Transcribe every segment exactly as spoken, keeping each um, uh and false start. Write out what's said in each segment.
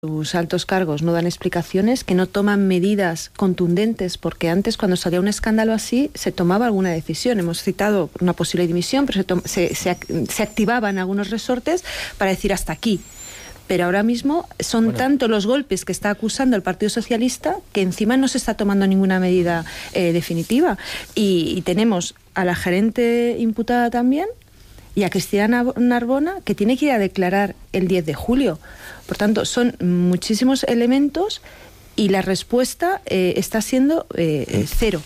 sus altos cargos no dan explicaciones, que no toman medidas contundentes, porque antes cuando salía un escándalo así se tomaba alguna decisión. Hemos citado una posible dimisión, pero se, se, se, se activaban algunos resortes para decir hasta aquí. Pero ahora mismo son bueno. tanto los golpes que está acusando el Partido Socialista que encima no se está tomando ninguna medida eh, definitiva. Y, y tenemos a la gerente imputada también y a Cristina Narbona, que tiene que ir a declarar el diez de julio. Por tanto, son muchísimos elementos y la respuesta eh, está siendo eh, cero.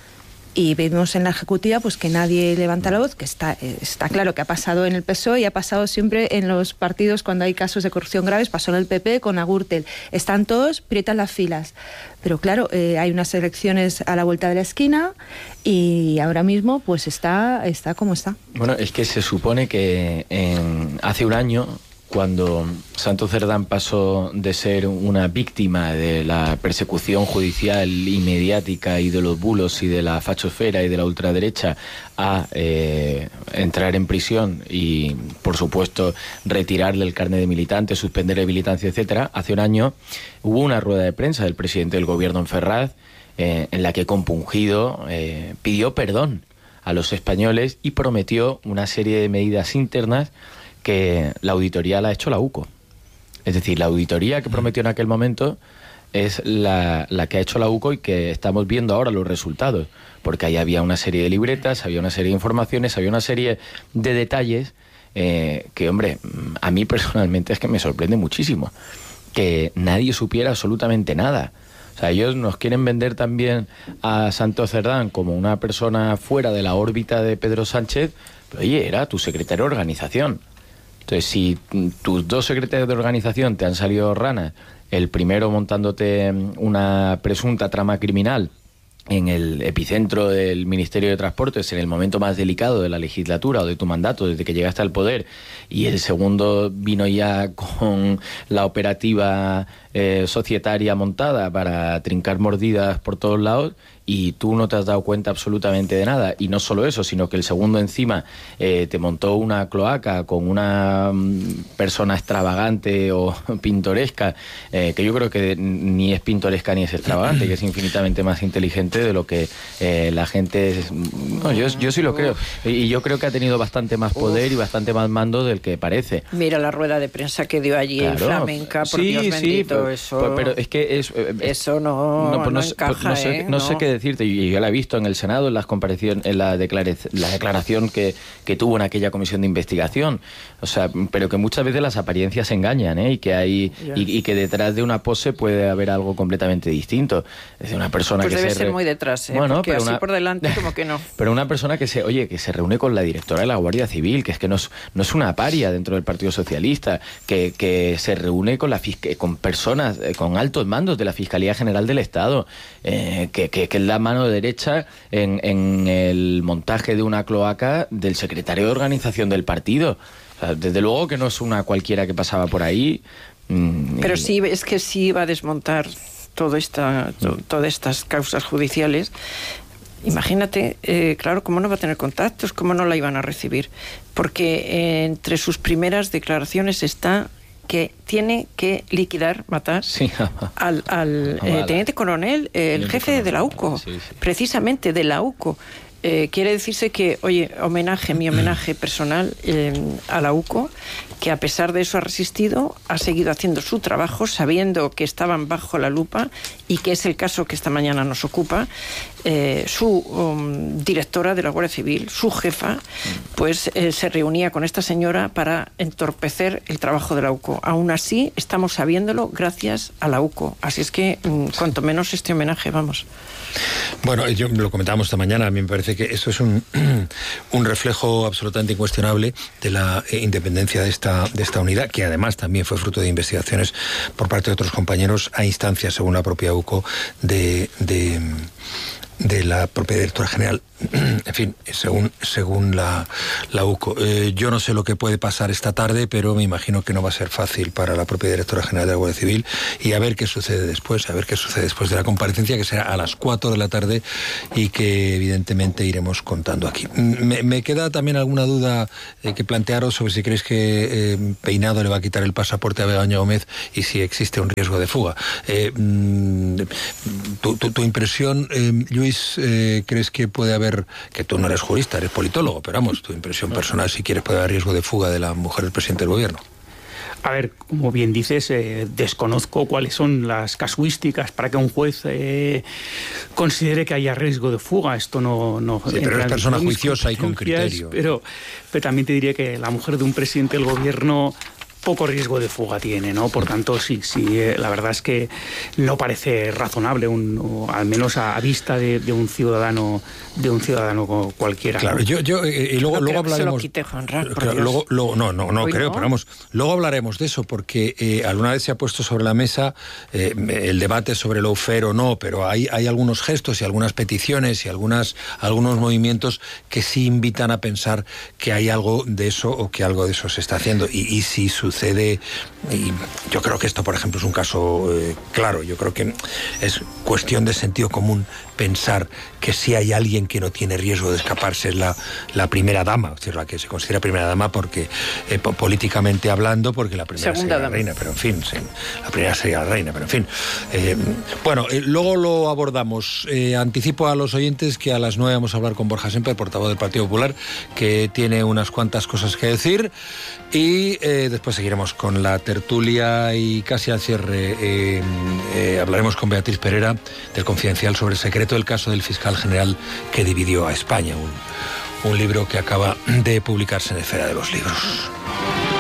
Y vemos en la Ejecutiva pues que nadie levanta la voz, que está, eh, está claro que ha pasado en el P S O E y ha pasado siempre en los partidos cuando hay casos de corrupción graves, pasó en el P P con Agurtel. Están todos, prietan las filas. Pero claro, eh, hay unas elecciones a la vuelta de la esquina y ahora mismo pues está, está como está. Bueno, es que se supone que en, hace un año, cuando Santos Cerdán pasó de ser una víctima de la persecución judicial y mediática y de los bulos y de la fachosfera y de la ultraderecha a eh, entrar en prisión y, por supuesto, retirarle el carnet de militante, suspenderle militancia, etcétera, hace un año hubo una rueda de prensa del presidente del gobierno en Ferraz eh, en la que, compungido, eh, pidió perdón a los españoles y prometió una serie de medidas internas que la auditoría la ha hecho la U C O. Es decir, la auditoría que prometió en aquel momento es la, la que ha hecho la U C O y que estamos viendo ahora los resultados, porque ahí había una serie de libretas, había una serie de informaciones, había una serie de detalles eh, que, hombre, a mí personalmente es que me sorprende muchísimo que nadie supiera absolutamente nada. O sea, ellos nos quieren vender también a Santos Cerdán como una persona fuera de la órbita de Pedro Sánchez, pero oye, era tu secretario de organización. Entonces, si tus dos secretarios de organización te han salido ranas, el primero montándote una presunta trama criminal en el epicentro del Ministerio de Transportes, en el momento más delicado de la legislatura o de tu mandato desde que llegaste al poder, y el segundo vino ya con la operativa eh, societaria montada para trincar mordidas por todos lados, y tú no te has dado cuenta absolutamente de nada. Y no solo eso, sino que el segundo encima eh, te montó una cloaca con una um, persona extravagante o pintoresca, eh, que yo creo que ni es pintoresca ni es extravagante, que es infinitamente más inteligente de lo que eh, la gente... Es, no, yo, yo sí lo creo. Y yo creo que ha tenido bastante más poder y bastante más mando del que parece. Mira la rueda de prensa que dio allí, claro, en Flamenca, por sí, Dios sí, bendito. Pero, eso, pero es que es... Eso no, no, pues no no encaja, pues no sé, ¿eh? No no. sé qué decirte, y yo la he visto en el Senado, en las comparaciones, en la, declaración, la declaración que, que tuvo en aquella comisión de investigación. O sea, pero que muchas veces las apariencias engañan, ¿eh? Y que hay yes. y, y que detrás de una pose puede haber algo completamente distinto. Es decir, una persona pues que debe se ser re... muy detrás, ¿eh? Bueno, porque pero así una... por delante como que no. Pero una persona que se, oye, que se reúne con la directora de la Guardia Civil, que es que no es, no es una paria dentro del Partido Socialista, que, que se reúne con la con personas, con altos mandos de la Fiscalía General del Estado, eh, que, que, que es la mano derecha en, en el montaje de una cloaca del secretario de organización del partido. O sea, desde luego que no es una cualquiera que pasaba por ahí. Mmm, Pero y... sí, es que sí va a desmontar todo esta, to, todas estas causas judiciales. Imagínate, eh, claro, cómo no va a tener contactos, cómo no la iban a recibir. Porque eh, entre sus primeras declaraciones está que tiene que liquidar, matar sí. al, al eh, teniente coronel, eh, el jefe coronel. de la U C O, sí, sí. precisamente de la U C O. Eh, quiere decirse que, oye, homenaje, mi homenaje personal eh, a la U C O, que a pesar de eso ha resistido, ha seguido haciendo su trabajo, sabiendo que estaban bajo la lupa y que es el caso que esta mañana nos ocupa. Eh, su um, directora de la Guardia Civil, su jefa, pues eh, se reunía con esta señora para entorpecer el trabajo de la U C O. Aún así, estamos sabiéndolo gracias a la U C O. Así es que, um, cuanto menos este homenaje, vamos. Bueno, yo lo comentábamos esta mañana, a mí me parece que esto es un, un reflejo absolutamente incuestionable de la independencia de esta, de esta unidad, que además también fue fruto de investigaciones por parte de otros compañeros a instancias, según la propia U C O, de... de de la propia directora general, en fin, según, según la, la U C O. Eh, yo no sé lo que puede pasar esta tarde, pero me imagino que no va a ser fácil para la propia directora general de la Guardia Civil, y a ver qué sucede después, a ver qué sucede después de la comparecencia, que será a las cuatro de la tarde y que evidentemente iremos contando aquí. Me, me queda también alguna duda eh, que plantearos sobre si creéis que eh, Peinado le va a quitar el pasaporte a Begoña Gómez y si existe un riesgo de fuga. Eh, tu, tu, tu impresión, eh, Luis, eh, ¿crees que puede haber, que tú no eres jurista, eres politólogo, pero vamos, tu impresión personal, si quieres, puede haber riesgo de fuga de la mujer del presidente del gobierno? A ver, como bien dices, eh, desconozco cuáles son las casuísticas para que un juez eh, considere que haya riesgo de fuga. Esto no... no sí, pero es persona juiciosa y con criterio. Pero, pero también te diría que la mujer de un presidente del gobierno poco riesgo de fuga tiene, ¿no? Por tanto, sí, sí, eh, la verdad es que no parece razonable, un, o al menos a, a vista de, de un ciudadano, de un ciudadano cualquiera. Claro, yo, yo eh, y luego, no luego hablaremos. Se lo quite, Juanra, claro, luego, luego, no, no, no creo, no. Pero vamos, luego hablaremos de eso, porque eh, alguna vez se ha puesto sobre la mesa eh, el debate sobre lawfare o no, pero hay, hay algunos gestos y algunas peticiones y algunas, algunos movimientos que sí invitan a pensar que hay algo de eso o que algo de eso se está haciendo. Y, y si sucede Sucede, y yo creo que esto, por ejemplo, es un caso eh, claro. Yo creo que es cuestión de sentido común pensar que si hay alguien que no tiene riesgo de escaparse es la, la primera dama, es decir, la que se considera primera dama porque eh, políticamente hablando, porque la primera Segunda sería dama. la reina, pero en fin, sí, la primera sería la reina, pero en fin. Eh, bueno, eh, luego lo abordamos. Eh, anticipo a los oyentes que a las nueve vamos a hablar con Borja Semper, portavoz del Partido Popular, que tiene unas cuantas cosas que decir, y eh, después seguiremos con la tertulia y casi al cierre eh, eh, hablaremos con Beatriz Pereira del Confidencial sobre el secreto del caso del fiscal general que dividió a España, un, un libro que acaba de publicarse en Esfera de los Libros.